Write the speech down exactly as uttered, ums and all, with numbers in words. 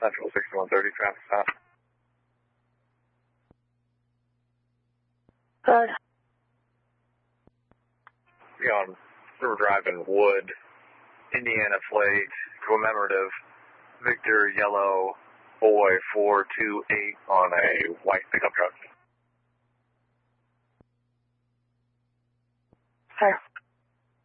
Central sixty-one thirty, traffic stop. Good. Be on River Drive in Wood, Indiana plate, commemorative, Victor Yellow Boy four two eight on a white pickup truck.